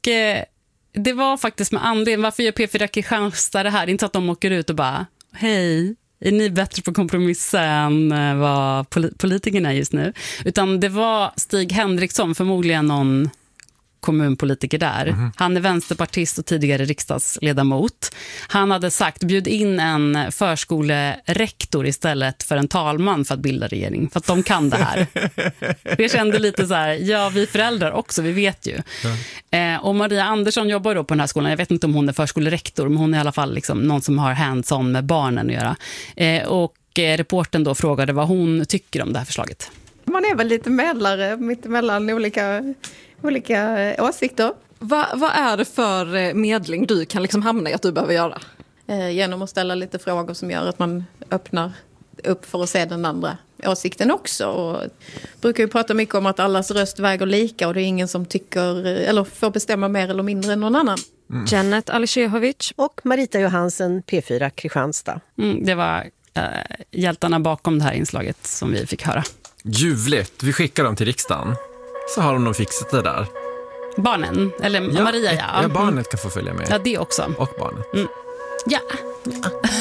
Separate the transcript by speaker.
Speaker 1: det var faktiskt med anledning varför gör P4 Kristianstad det här. Det är inte så att de åker ut och bara, hej, är ni bättre på kompromissa än vad politikerna är just nu? Utan det var Stig Henriksson, förmodligen någon kommunpolitiker där. Han är vänsterpartist och tidigare riksdagsledamot. Han hade sagt, bjud in en förskolerektor istället för en talman för att bilda regering. För att de kan det här. Jag kände lite så här, ja, vi föräldrar också, vi vet ju. Och Maria Andersson jobbar då på den här skolan. Jag vet inte om hon är förskolerektor, men hon är i alla fall liksom någon som har hands-on med barnen att göra. Och reporten då frågade vad hon tycker om det här förslaget.
Speaker 2: Man är väl lite medlare mittemellan olika åsikter.
Speaker 3: Vad är det för medling du kan liksom hamna i att du behöver göra?
Speaker 2: Genom att ställa lite frågor som gör att man öppnar upp för att se den andra åsikten också. Och brukar ju prata mycket om att allas röst väger lika och det är ingen som tycker eller får bestämma mer eller mindre än någon annan.
Speaker 4: Janet Alishehovic
Speaker 5: och Marita Johansen, P4 Kristianstad.
Speaker 1: Det var hjältarna bakom det här inslaget som vi fick höra.
Speaker 6: Ljuvligt. Vi skickar dem till riksdagen. Så har de nog fixat det där.
Speaker 1: Barnen, eller Maria, ja.
Speaker 6: Ja, barnet kan få följa med.
Speaker 1: Ja, det också.
Speaker 6: Och barnet.
Speaker 1: Ja.